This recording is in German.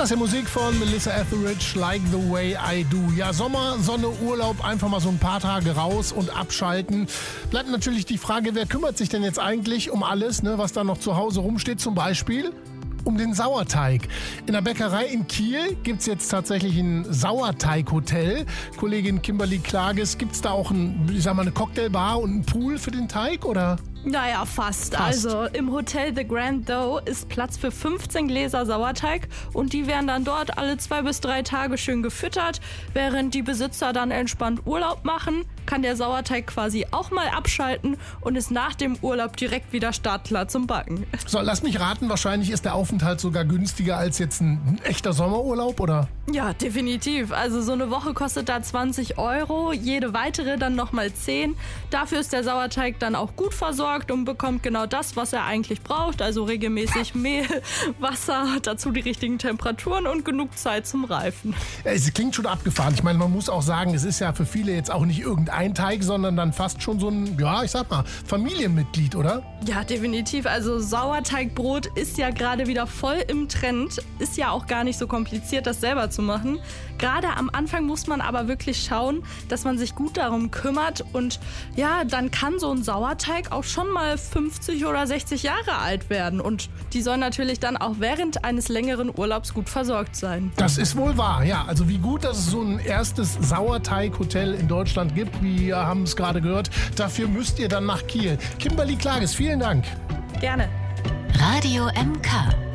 Das ist ja Musik von Melissa Etheridge, Like the Way I Do. Ja, Sommer, Sonne, Urlaub, einfach mal so ein paar Tage raus und abschalten. Bleibt natürlich die Frage, wer kümmert sich denn jetzt eigentlich um alles, ne, was da noch zu Hause rumsteht, zum Beispiel um den Sauerteig. In der Bäckerei in Kiel gibt es jetzt tatsächlich ein Sauerteig-Hotel. Kollegin Kimberly Klages, gibt es da auch eine Cocktailbar und einen Pool für den Teig, oder? Naja, fast. Also im Hotel The Grand Doe ist Platz für 15 Gläser Sauerteig und die werden dann dort alle 2 bis 3 Tage schön gefüttert. Während die Besitzer dann entspannt Urlaub machen, kann der Sauerteig quasi auch mal abschalten und ist nach dem Urlaub direkt wieder startklar zum Backen. So, lass mich raten, wahrscheinlich ist der Aufenthalt sogar günstiger als jetzt ein echter Sommerurlaub, oder? Ja, definitiv. Also so eine Woche kostet da 20 €, jede weitere dann nochmal 10. Dafür ist der Sauerteig dann auch gut versorgt und bekommt genau das, was er eigentlich braucht. Also regelmäßig Mehl, Wasser, dazu die richtigen Temperaturen und genug Zeit zum Reifen. Es klingt schon abgefahren. Ich meine, man muss auch sagen, es ist ja für viele jetzt auch nicht irgendein Teig, sondern dann fast schon so ein, ja, ich sag mal, Familienmitglied, oder? Ja, definitiv. Also Sauerteigbrot ist ja gerade wieder voll im Trend. Ist ja auch gar nicht so kompliziert, das selber zu machen. Gerade am Anfang muss man aber wirklich schauen, dass man sich gut darum kümmert. Und ja, dann kann so ein Sauerteig auch schon mal 50 oder 60 Jahre alt werden. Und die soll natürlich dann auch während eines längeren Urlaubs gut versorgt sein. Das ist wohl wahr, ja. Also wie gut, dass es so ein erstes Sauerteig-Hotel in Deutschland gibt. Wir haben es gerade gehört. Dafür müsst ihr dann nach Kiel. Kimberly Klages, vielen Dank. Gerne. Radio MK.